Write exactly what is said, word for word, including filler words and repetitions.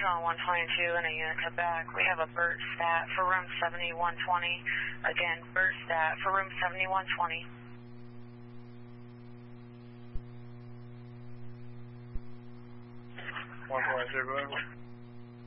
on one twenty-two and a unit to back. We have a Burt stat for room seventy-one twenty. Again, Burt stat for room seventy-one twenty. one twenty-two, go ahead.